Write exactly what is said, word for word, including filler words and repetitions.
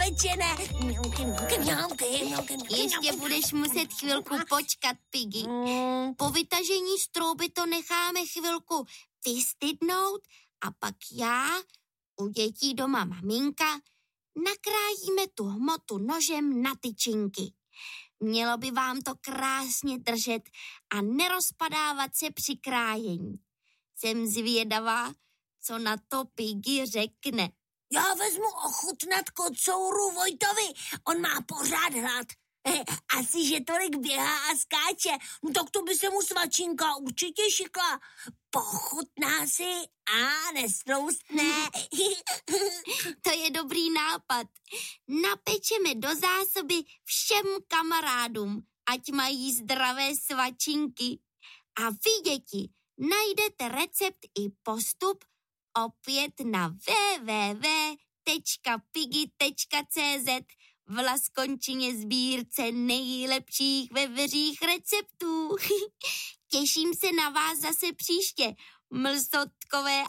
upečené. Ještě budeš muset chvilku počkat, Piggy. Po vytažení z trouby to necháme chvilku vystydnout a pak já, u dětí doma maminka, nakrájíme tu hmotu nožem na tyčinky. Mělo by vám to krásně držet a nerozpadávat se při krájení. Jsem zvědavá, co na to Piggy řekne. Já vezmu ochutnat kocouru Vojtovi, on má pořád hlad. Asi, že tolik běhá a skáče, no tak to by se mu svačinka určitě šikla. Pochutná si a nestroustne. To je dobrý nápad. Napečeme do zásoby všem kamarádům, ať mají zdravé svačinky. A vy, děti, najdete recept i postup opět na w w w tečka piggy tečka c z v Laskončině sbírce nejlepších veveřích receptů. Těším se na vás zase příště, mlsotkové